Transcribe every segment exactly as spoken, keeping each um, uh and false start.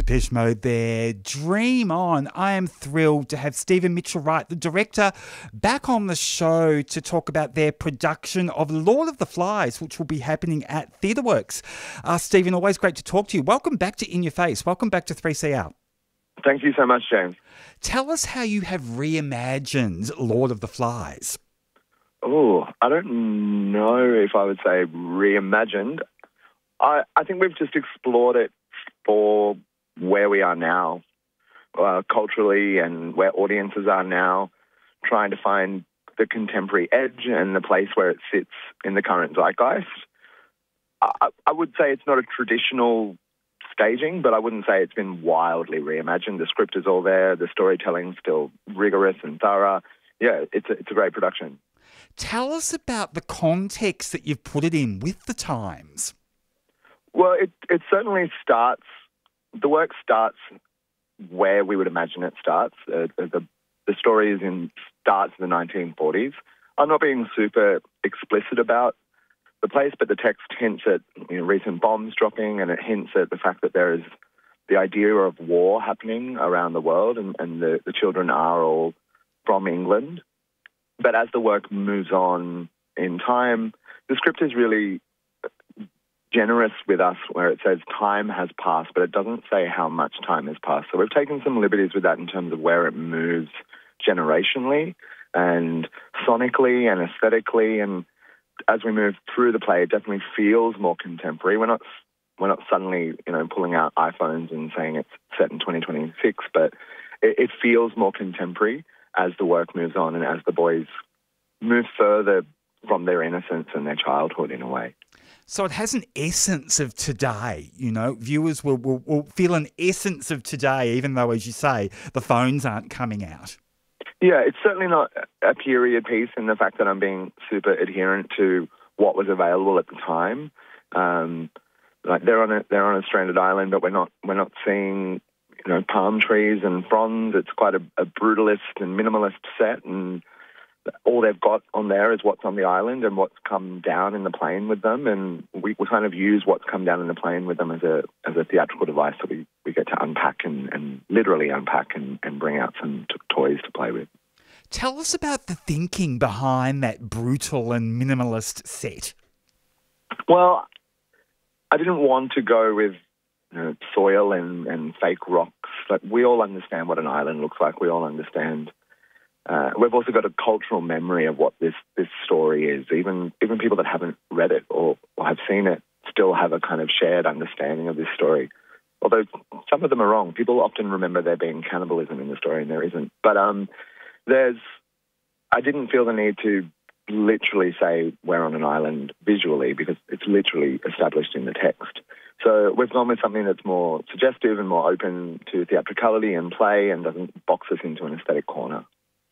Depeche Mode there. Dream On. I am thrilled to have Stephen Mitchell-Wright, the director, back on the show to talk about their production of Lord of the Flies, which will be happening at TheatreWorks. Uh, Stephen, always great to talk to you. Welcome back to In Your Face. Welcome back to three C R. Thank you so much, James. Tell us how you have reimagined Lord of the Flies. Oh, I don't know if I would say reimagined. I, I think we've just explored it for where we are now, uh, culturally, and where audiences are now, trying to find the contemporary edge and the place where it sits in the current zeitgeist. I, I would say it's not a traditional staging, but I wouldn't say it's been wildly reimagined. The script is all there. The storytelling's still rigorous and thorough. Yeah, it's a, it's a great production. Tell us about the context that you've put it in with the times. Well, it, it certainly starts, the work starts where we would imagine it starts. Uh, the, the story is in, starts in the nineteen forties. I'm not being super explicit about the place, but the text hints at you know, recent bombs dropping, and it hints at the fact that there is the idea of war happening around the world, and, and the, the children are all from England. But as the work moves on in time, the script is really generous with us, where it says time has passed, but it doesn't say how much time has passed. So we've taken some liberties with that in terms of where it moves generationally and sonically and aesthetically. And as we move through the play, it definitely feels more contemporary. We're not we're not suddenly you know pulling out iPhones and saying it's set in twenty twenty-six, but it, it feels more contemporary as the work moves on and as the boys move further from their innocence and their childhood in a way. So it has an essence of today, you know. Viewers will, will, will feel an essence of today, even though, as you say, the phones aren't coming out. Yeah, it's certainly not a period piece in the fact that I'm being super adherent to what was available at the time. Um, like they're on a they're on a stranded island, but we're not we're not seeing you know palm trees and fronds. It's quite a, a brutalist and minimalist set, and all they've got on there is what's on the island and what's come down in the plane with them. And we, we kind of use what's come down in the plane with them as a as a theatrical device that we, we get to unpack and, and literally unpack and, and bring out some t- toys to play with. Tell us about the thinking behind that brutal and minimalist set. Well, I didn't want to go with you know, soil and, and fake rocks. Like, we all understand what an island looks like. We all understand. Uh, we've also got a cultural memory of what this, this story is. Even even people that haven't read it or, or have seen it still have a kind of shared understanding of this story. Although some of them are wrong. People often remember there being cannibalism in the story, and there isn't. But um, there's, I didn't feel the need to literally say we're on an island visually, because it's literally established in the text. So we've gone with something that's more suggestive and more open to theatricality and play, and doesn't box us into an aesthetic corner.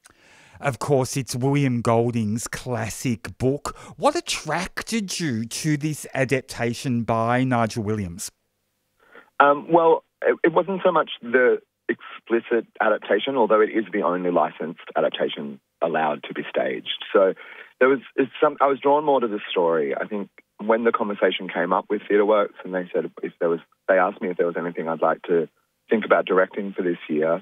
Of course, it's William Golding's classic book. What attracted you to this adaptation by Nigel Williams? Um, well, it, it wasn't so much the explicit adaptation, although it is the only licensed adaptation allowed to be staged. So there was it's some. I was drawn more to the story. I think when the conversation came up with TheatreWorks, and they said if there was, they asked me if there was anything I'd like to think about directing for this year.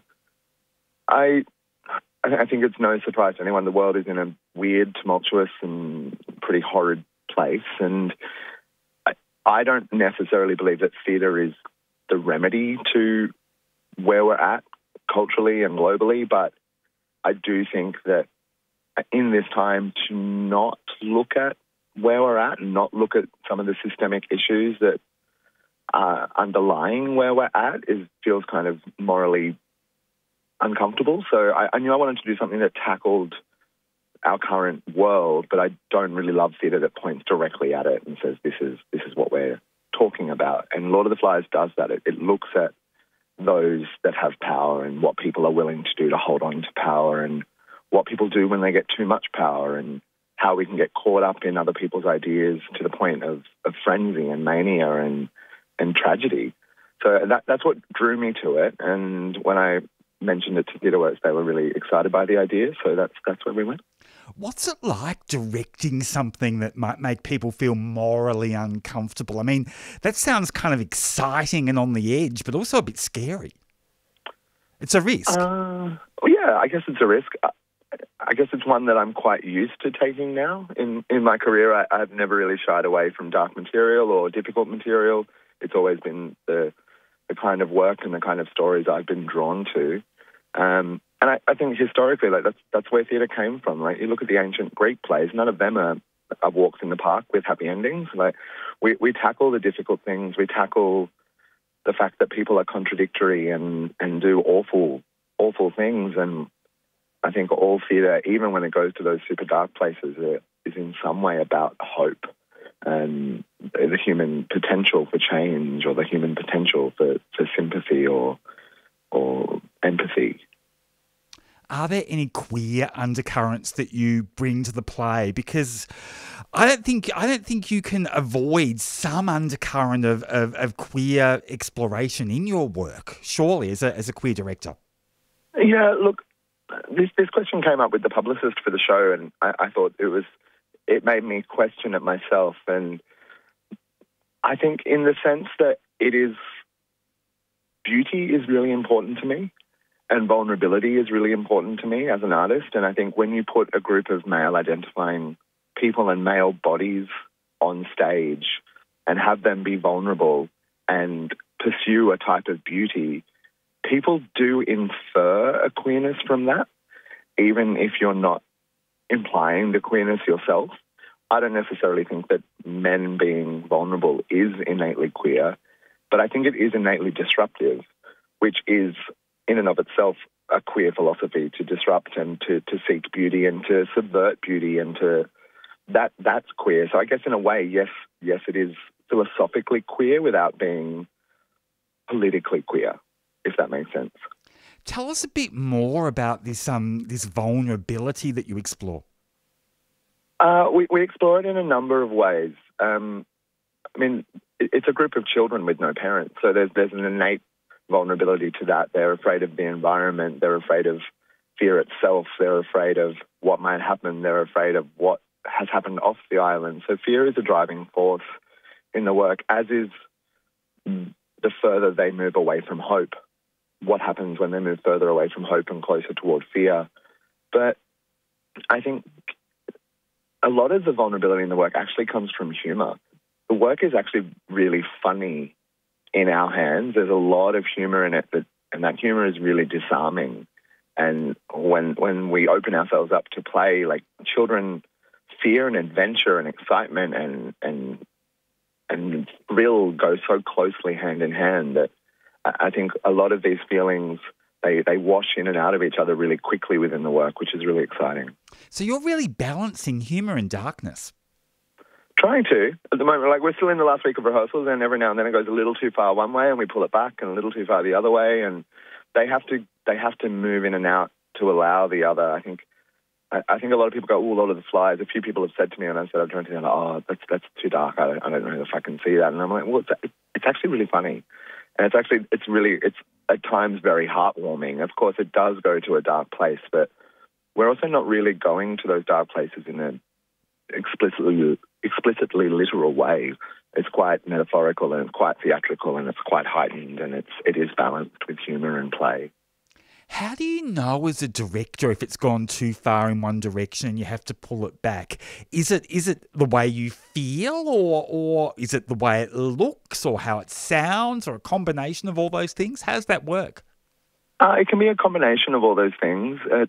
I. I think it's no surprise to anyone. The world is in a weird, tumultuous and pretty horrid place. And I, I don't necessarily believe that theatre is the remedy to where we're at culturally and globally. But I do think that in this time, to not look at where we're at and not look at some of the systemic issues that are underlying where we're at is feels kind of morally uncomfortable. So I, I knew I wanted to do something that tackled our current world, but I don't really love theatre that points directly at it and says this is this is what we're talking about. And Lord of the Flies does that. It, it looks at those that have power and what people are willing to do to hold on to power, and what people do when they get too much power, and how we can get caught up in other people's ideas to the point of, of frenzy and mania and and tragedy. So that that's what drew me to it. And when I mentioned it to TheatreWorks, they were really excited by the idea, so that's that's where we went. What's it like directing something that might make people feel morally uncomfortable? I mean, that sounds kind of exciting and on the edge, but also a bit scary. It's a risk. Uh, well, yeah, I guess it's a risk. I, I guess it's one that I'm quite used to taking now. In in my career, I, I've never really shied away from dark material or difficult material. It's always been the the kind of work and the kind of stories I've been drawn to. Um, and I, I think historically, like that's that's where theatre came from. Like you look at the ancient Greek plays, none of them are, are walks in the park with happy endings. Like we, we tackle the difficult things. We tackle the fact that people are contradictory and, and do awful, awful things. And I think all theatre, even when it goes to those super dark places, it is in some way about hope and the human potential for change or the human potential for, for sympathy or or empathy. Are there any queer undercurrents that you bring to the play? Because I don't think I don't think you can avoid some undercurrent of, of, of queer exploration in your work, surely, as a as a queer director. Yeah, look, this this question came up with the publicist for the show, and I, I thought it was it made me question it myself. And I think in the sense that it is beauty is really important to me. And vulnerability is really important to me as an artist. And I think when you put a group of male-identifying people and male bodies on stage and have them be vulnerable and pursue a type of beauty, people do infer a queerness from that, even if you're not implying the queerness yourself. I don't necessarily think that men being vulnerable is innately queer, but I think it is innately disruptive, which is in and of itself a queer philosophy, to disrupt and to, to seek beauty and to subvert beauty, and to that that's queer. So I guess in a way, yes, yes, it is philosophically queer without being politically queer, if that makes sense. Tell us a bit more about this um this vulnerability that you explore. Uh, we, we explore it in a number of ways. Um, I mean, it, it's a group of children with no parents, so there's there's an innate vulnerability to that. They're afraid of the environment. They're afraid of fear itself. They're afraid of what might happen. They're afraid of what has happened off the island. So fear is a driving force in the work, as is the further they move away from hope. What happens when they move further away from hope and closer toward fear? But I think a lot of the vulnerability in the work actually comes from humour. The work is actually really funny in our hands. There's a lot of humour in it, but, and that humour is really disarming. And when when we open ourselves up to play, like children, fear and adventure and excitement and and and thrill go so closely hand in hand that I think a lot of these feelings, they, they wash in and out of each other really quickly within the work, which is really exciting. So you're really balancing humour and darkness. Trying to, at the moment. Like, we're still in the last week of rehearsals, and every now and then it goes a little too far one way and we pull it back, and a little too far the other way, and they have to they have to move in and out to allow the other. I think I, I think a lot of people go, oh, Lord of the Flies. A few people have said to me, and I said, I've joined to them, like, oh, that's that's too dark. I don't, I don't know if I can see that. And I'm like, well, it's, it's actually really funny. And it's actually, it's really, it's at times very heartwarming. Of course, it does go to a dark place, but we're also not really going to those dark places in an explicitly explicitly literal way. It's quite metaphorical and it's quite theatrical and it's quite heightened, and it's it is balanced with humour and play. How do you know as a director if it's gone too far in one direction and you have to pull it back? Is it is it the way you feel, or or is it the way it looks, or how it sounds, or a combination of all those things? How does that work? Uh, it can be a combination of all those things. It's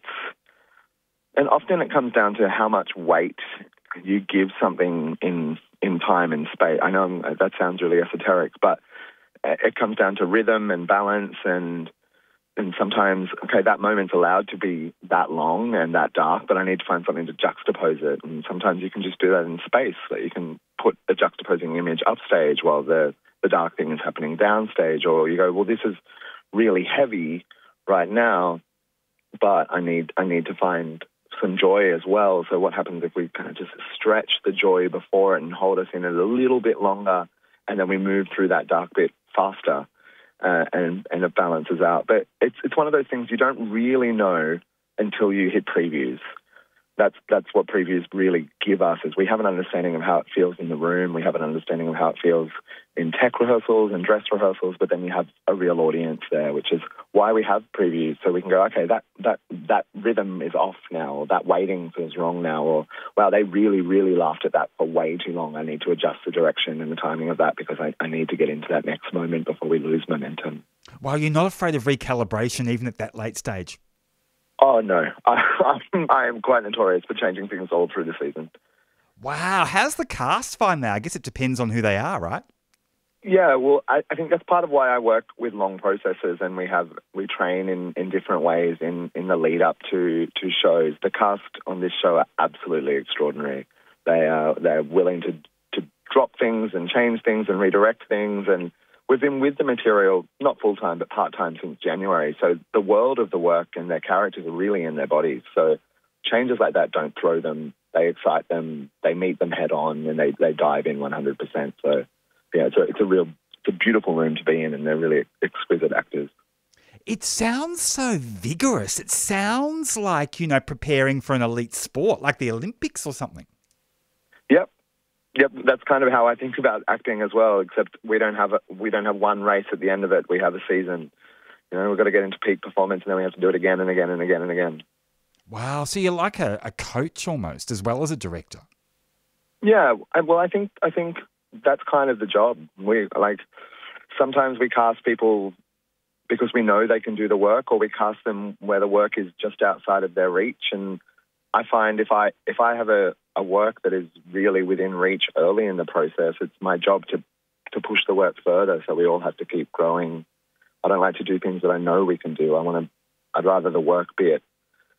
and often it comes down to how much weight you give something in in time and space. I know I'm, that sounds really esoteric, but it comes down to rhythm and balance, and and sometimes, okay, that moment's allowed to be that long and that dark, but I need to find something to juxtapose it. And sometimes you can just do that in space, that you can put a juxtaposing image upstage while the, the dark thing is happening downstage, or you go, well, this is really heavy right now, but I need I need to find some joy as well. So what happens if we kind of just stretch the joy before it and hold us in it a little bit longer, and then we move through that dark bit faster, uh, and, and it balances out. But it's it's one of those things you don't really know until you hit previews. that's that's what previews really give us, is we have an understanding of how it feels in the room, we have an understanding of how it feels in tech rehearsals and dress rehearsals, but then we have a real audience there, which is why we have previews, so we can go, okay, that that that rhythm is off now, or that waiting feels wrong now, or wow, they really, really laughed at that for way too long. I need to adjust the direction and the timing of that because I, I need to get into that next moment before we lose momentum. Well, you're not afraid of recalibration even at that late stage? Oh, no. I, I am quite notorious for changing things all through the season. Wow. How's the cast find that? I guess it depends on who they are, right? Yeah, well, I, I think that's part of why I work with long processes, and we have we train in, in different ways in, in the lead up to, to shows. The cast on this show are absolutely extraordinary. They are they're willing to to drop things and change things and redirect things, and we've been with the material not full time but part time since January. So the world of the work and their characters are really in their bodies. So changes like that don't throw them; they excite them. They meet them head on, and they they dive in one hundred percent. So. Yeah, it's a, it's a real, it's a beautiful room to be in, and they're really exquisite actors. It sounds so vigorous. It sounds like, you know, preparing for an elite sport, like the Olympics or something. Yep, yep. That's kind of how I think about acting as well. Except we don't have a, we don't have one race at the end of it. We have a season. You know, we've got to get into peak performance, and then we have to do it again and again and again and again. Wow. So you're like a, a coach almost, as well as a director. Yeah. I, well, I think I think. That's kind of the job. We like sometimes we cast people because we know they can do the work, or we cast them where the work is just outside of their reach. And I find if I if I have a, a work that is really within reach early in the process, it's my job to to push the work further. So we all have to keep growing. I don't like to do things that I know we can do. I want to. I'd rather the work be it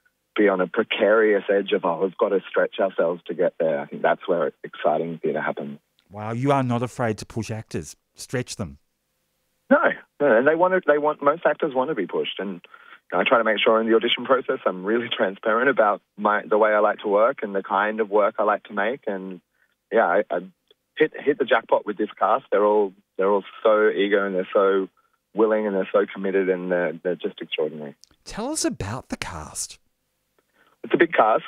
be on a precarious edge of oh, we've got to stretch ourselves to get there. I think that's where exciting theatre happens. Wow, you are not afraid to push actors, stretch them. No, no, and they want to. They want most actors want to be pushed, and I try to make sure in the audition process I'm really transparent about my the way I like to work and the kind of work I like to make. And yeah, I, I hit hit the jackpot with this cast. They're all they're all so eager, and they're so willing, and they're so committed, and they're they're just extraordinary. Tell us about the cast. It's a big cast,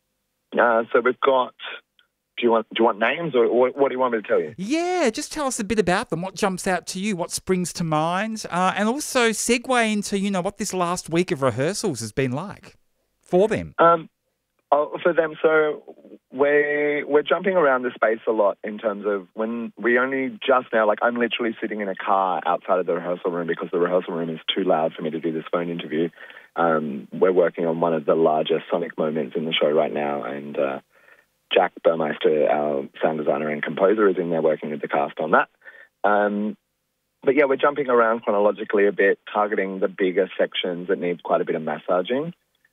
uh, so we've got. Do you want do you want names, or what do you want me to tell you? Yeah, just tell us a bit about them. What jumps out to you? What springs to mind? Uh, and also segue into, you know, what this last week of rehearsals has been like for them. Um, oh, for them, so we're, we're jumping around the space a lot in terms of when we only just now, like I'm literally sitting in a car outside of the rehearsal room because the rehearsal room is too loud for me to do this phone interview. Um, we're working on one of the largest sonic moments in the show right now, and uh, Jack Burmeister, our sound designer and composer, is in there working with the cast on that. Um, but yeah, we're jumping around chronologically a bit, targeting the bigger sections that need quite a bit of massaging.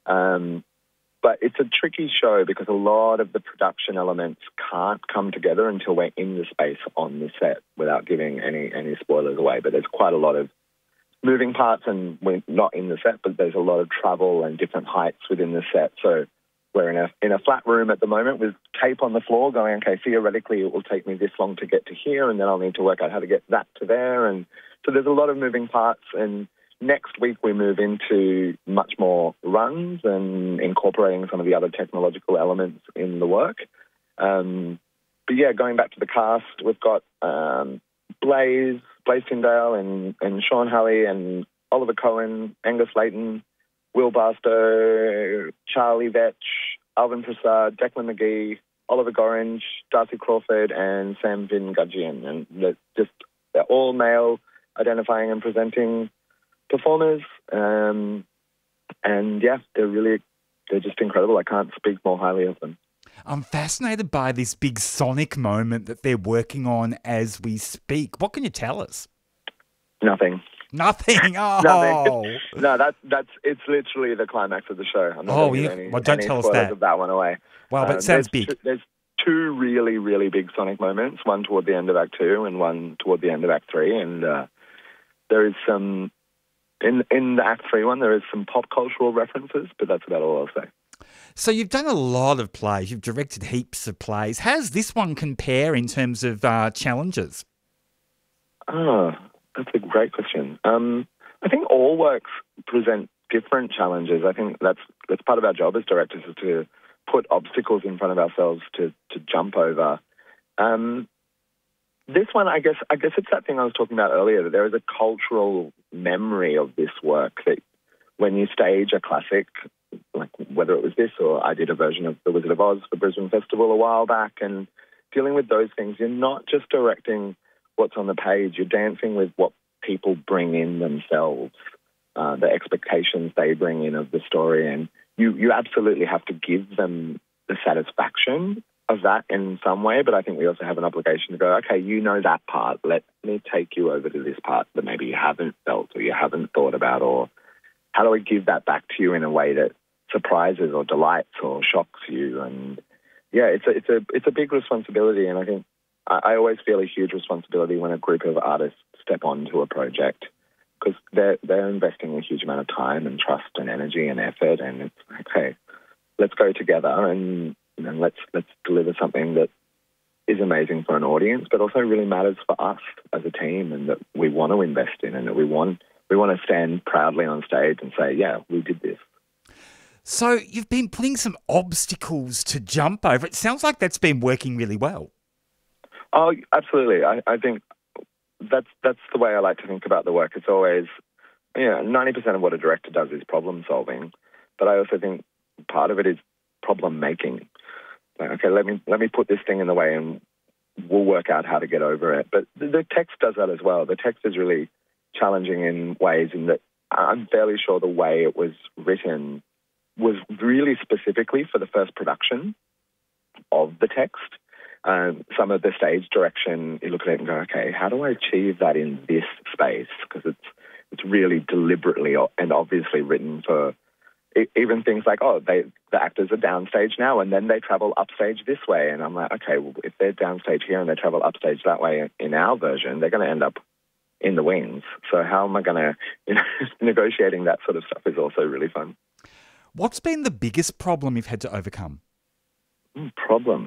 Um, but it's a tricky show because a lot of the production elements can't come together until we're in the space on the set, without giving any, any spoilers away. But there's quite a lot of moving parts, and we're not in the set, but there's a lot of travel and different heights within the set. So we're in a in a flat room at the moment with tape on the floor going, okay, theoretically it will take me this long to get to here, and then I'll need to work out how to get that to there. And so there's a lot of moving parts. And next week we move into much more runs and incorporating some of the other technological elements in the work. Um, but yeah, going back to the cast, we've got um, Blaze, Blaze Tyndale and, and Sean Halley and Oliver Cohen, Angus Layton, Will Barstow, Charlie Vetch, Alvin Prasad, Declan McGee, Oliver Gorringe, Darcy Crawford, and Sam Vin Gudgeon. And they're just they're all male identifying and presenting performers. Um, and yeah, they're really they're just incredible. I can't speak more highly of them. I'm fascinated by this big sonic moment that they're working on as we speak. What can you tell us? Nothing. Nothing. Oh, Nothing. No, that's that's it's literally the climax of the show. I'm not oh, going to you, give any, well, don't any tell us spoilers that. of that one away. Well, but um, it sounds there's big. Two, there's two really, really big sonic moments. One toward the end of Act Two, and one toward the end of Act Three. And uh, there is some in in the Act Three one. There is some pop cultural references, but that's about all I'll say. So you've done a lot of plays. You've directed heaps of plays. How does this one compare in terms of uh, challenges? Oh, that's a great question. Um, I think all works present different challenges. I think that's that's part of our job as directors, is to put obstacles in front of ourselves to, to jump over. Um, this one, I guess, I guess it's that thing I was talking about earlier, that there is a cultural memory of this work that when you stage a classic, like whether it was this or I did a version of The Wizard of Oz for Brisbane Festival a while back, and dealing with those things, you're not just directing what's on the page, you're dancing with what people bring in themselves, uh, the expectations they bring in of the story, and you, you absolutely have to give them the satisfaction of that in some way, but I think we also have an obligation to go, okay, you know that part, let me take you over to this part that maybe you haven't felt or you haven't thought about, or how do I give that back to you in a way that surprises or delights or shocks you? And yeah, it's a, it's a, it's a big responsibility, and I think I, I always feel a huge responsibility when a group of artists step onto a project, because they're, they're investing a huge amount of time and trust and energy and effort, and it's like, okay, let's go together and, and let's let's deliver something that is amazing for an audience, but also really matters for us as a team, and that we want to invest in, and that we want we want to stand proudly on stage and say, yeah, we did this. So you've been putting some obstacles to jump over. It sounds like that's been working really well. Oh, absolutely. I, I think that's that's the way I like to think about the work. It's always, you know, ninety percent of what a director does is problem solving, but I also think part of it is problem making. Like, okay, let me let me put this thing in the way, and we'll work out how to get over it. But the, the text does that as well. The text is really challenging in ways in that I'm fairly sure the way it was written was really specifically for the first production of the text. Um, some of the stage direction, you look at it and go, okay, how do I achieve that in this space? Because it's it's really deliberately and obviously written for even things like, oh, they the actors are downstage now and then they travel upstage this way. And I'm like, okay, well, if they're downstage here and they travel upstage that way in our version, they're going to end up in the wings. So how am I going to, you know, negotiating that sort of stuff is also really fun. What's been the biggest problem you've had to overcome? Mm, problem?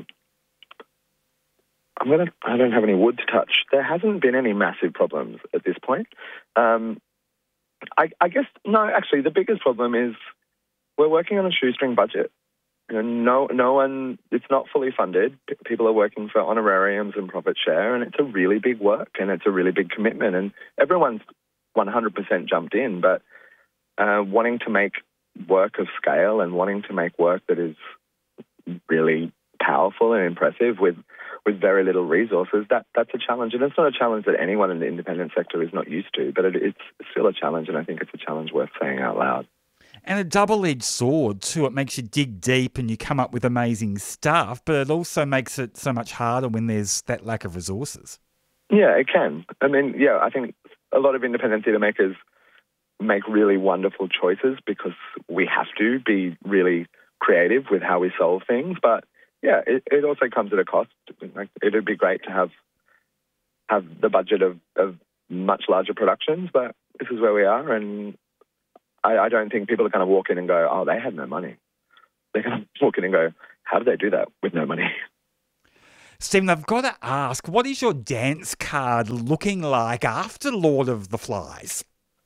I'm gonna. I don't have any wood to touch. There hasn't been any massive problems at this point. Um, I, I guess no. Actually, the biggest problem is we're working on a shoestring budget. You know, no, no one. It's not fully funded. P- people are working for honorariums and profit share, and it's a really big work and it's a really big commitment. And everyone's one hundred percent jumped in, but uh, wanting to make work of scale and wanting to make work that is really powerful and impressive with with very little resources, that that's a challenge. And it's not a challenge that anyone in the independent sector is not used to, but it, it's still a challenge, and I think it's a challenge worth saying out loud. And a double-edged sword too. It makes you dig deep and you come up with amazing stuff, but it also makes it so much harder when there's that lack of resources. Yeah, it can. I mean, yeah, I think a lot of independent theatre makers make really wonderful choices because we have to be really creative with how we solve things, but yeah, it, it also comes at a cost. Like, it'd be great to have have the budget of, of much larger productions, but this is where we are, and I, I don't think people are going to walk in and go, oh, they had no money. They're going to walk in and go, how did they do that with no money? Stephen, I've got to ask, what is your dance card looking like after Lord of the Flies?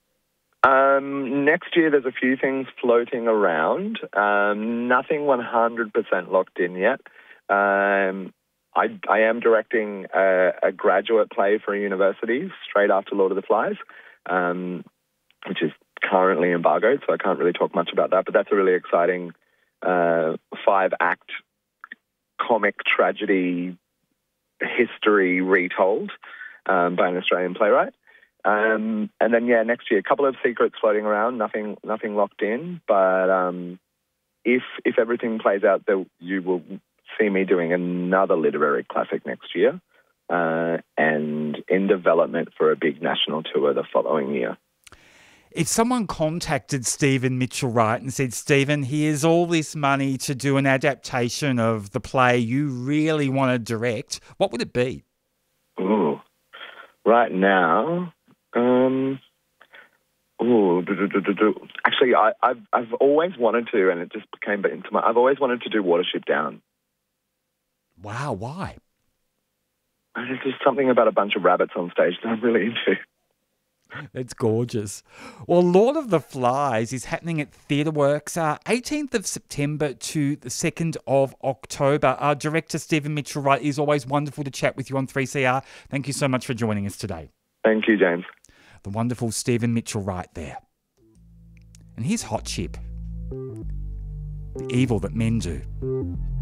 Um, next year, there's a few things floating around. Um, nothing one hundred percent locked in yet. Um, I, I am directing a, a graduate play for a university straight after Lord of the Flies, um, which is currently embargoed, so I can't really talk much about that. But that's a really exciting uh, five-act comic tragedy history retold um, by an Australian playwright. Um, and then, yeah, next year, a couple of secrets floating around, nothing nothing locked in. But um, if if everything plays out, that you will see me doing another literary classic next year uh, and in development for a big national tour the following year. If someone contacted Stephen Mitchell-Wright and said, Stephen, here's all this money to do an adaptation of the play you really want to direct, what would it be? Ooh, right now... Um, ooh, do, do, do, do, do. Actually, I, I've I've always wanted to, and it just became into my. I've always wanted to do Watership Down. Wow, why? There's just something about a bunch of rabbits on stage that I'm really into. It's gorgeous. Well, Lord of the Flies is happening at TheatreWorks uh, eighteenth of September to the second of October. Our director, Stephen Mitchell-Wright, is always wonderful to chat with you on three C R. Thank you so much for joining us today. Thank you, James. The wonderful Stephen Mitchell-Wright there. And here's Hot Chip. The Evil That Men Do.